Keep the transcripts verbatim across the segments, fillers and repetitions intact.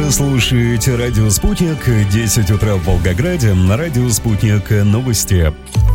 Вы слушаете радио «Спутник», десять утра в Волгограде, на радио «Спутник» новости.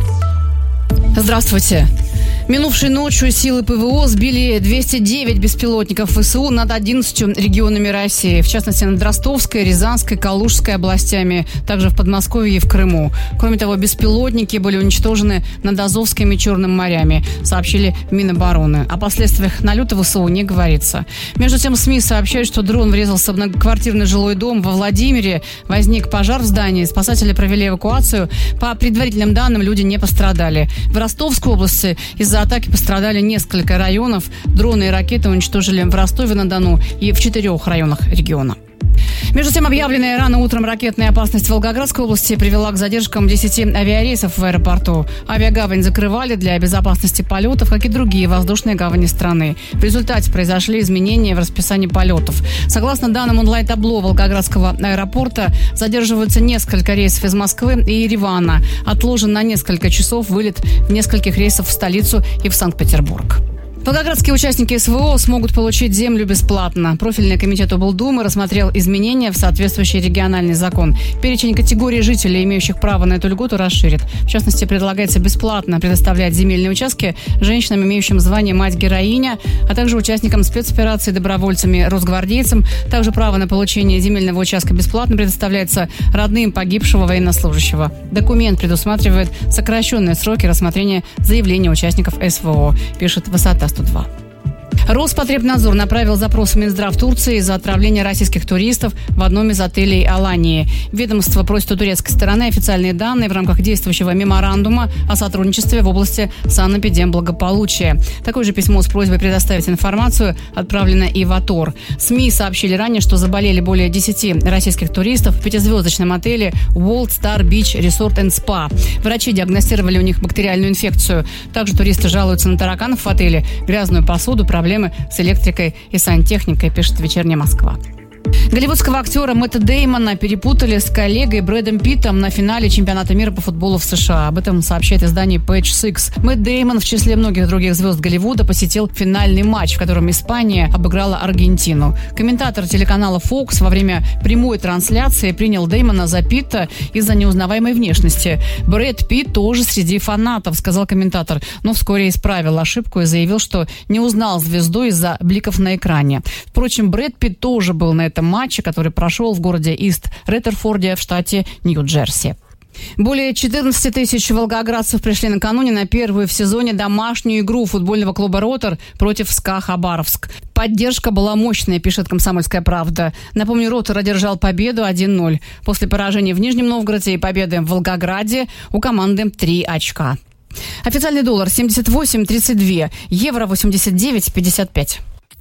Здравствуйте. Минувшей ночью силы ПВО сбили двести девять беспилотников ВСУ над одиннадцатью регионами России. В частности, над Ростовской, Рязанской, Калужской областями, также в Подмосковье и в Крыму. Кроме того, беспилотники были уничтожены над Азовским и Черным морями, сообщили в Минобороны. О последствиях налета ВСУ не говорится. Между тем, СМИ сообщают, что дрон врезался в многоквартирный жилой дом во Владимире. Возник пожар в здании. Спасатели провели эвакуацию. По предварительным данным, люди не пострадали. В Ростовской области из-за атаки пострадали несколько районов. Дроны и ракеты уничтожили в Ростове-на-Дону и в четырех районах региона. Между тем, объявленная рано утром ракетная опасность в Волгоградской области привела к задержкам десяти авиарейсов в аэропорту. Авиагавань закрывали для безопасности полетов, как и другие воздушные гавани страны. В результате произошли изменения в расписании полетов. Согласно данным онлайн-табло Волгоградского аэропорта, задерживаются несколько рейсов из Москвы и Еревана. Отложен на несколько часов вылет нескольких рейсов в столицу и в Санкт-Петербург. Волгоградские участники СВО смогут получить землю бесплатно. Профильный комитет облдумы рассмотрел изменения в соответствующий региональный закон. Перечень категорий жителей, имеющих право на эту льготу, расширит. В частности, предлагается бесплатно предоставлять земельные участки женщинам, имеющим звание мать-героиня, а также участникам спецоперации, добровольцами, росгвардейцам. Также право на получение земельного участка бесплатно предоставляется родным погибшего военнослужащего. Документ предусматривает сокращенные сроки рассмотрения заявления участников СВО, пишет Высота сто два. Роспотребнадзор направил запрос в Минздрав Турции за отправление российских туристов в одном из отелей Алании. Ведомство просит у турецкой стороны официальные данные в рамках действующего меморандума о сотрудничестве в области санэпидемблагополучия. Такое же письмо с просьбой предоставить информацию отправлено и в АТОР. СМИ сообщили ранее, что заболели более десяти российских туристов в пятизвездочном отеле World Star Beach Resort and Spa. Врачи диагностировали у них бактериальную инфекцию. Также туристы жалуются на тараканов в отеле, грязную посуду, проблемы с электрикой и сантехникой, пишет «Вечерняя Москва». Голливудского актера Мэтта Дэймона перепутали с коллегой Брэдом Питтом на финале чемпионата мира по футболу в США. Об этом сообщает издание Page Six. Мэтт Дэймон в числе многих других звезд Голливуда посетил финальный матч, в котором Испания обыграла Аргентину. Комментатор телеканала Fox во время прямой трансляции принял Дэймона за Питта из-за неузнаваемой внешности. Брэд Питт тоже среди фанатов, сказал комментатор, но вскоре исправил ошибку и заявил, что не узнал звезду из-за бликов на экране. Впрочем, Брэд Питт тоже был на этом матче, который прошел в городе Ист-Реттерфорде в штате Нью-Джерси. Более четырнадцать тысяч волгоградцев пришли накануне на первую в сезоне домашнюю игру футбольного клуба «Ротор» против СКА Хабаровск. Поддержка была мощная, пишет «Комсомольская правда». Напомню, «Ротор» одержал победу один ноль. После поражения в Нижнем Новгороде и победы в Волгограде у команды три очка. Официальный доллар семьдесят восемь тридцать два, евро восемьдесят девять пятьдесят пять.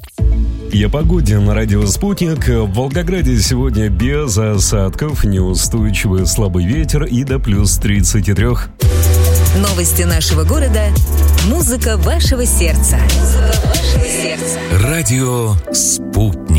И о погоде на радио «Спутник». В Волгограде сегодня без осадков, неустойчивый слабый ветер и до плюс тридцать три. Новости нашего города. Музыка вашего сердца. Музыка вашего сердца. Радио «Спутник».